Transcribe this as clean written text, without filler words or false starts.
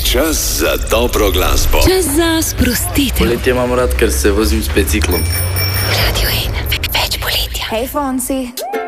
čas za dobro glasbo. Čas za sprostitev. Poletje imam rad, ker se vozim s biciklom. Radio 1, več poletja. Hej, Fonsi.